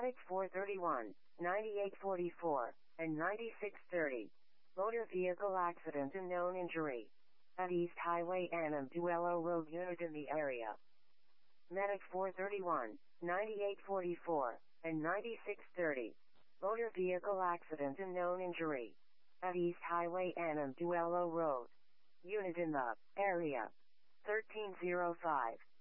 Medic 431, 9844, and 9630. Motor vehicle accident and known injury. At East Highway and Duello Road unit in the area. Medic 431, 9844, and 9630. Motor vehicle accident and known injury. At East Highway and Duello Road. Unit in the area. 1305.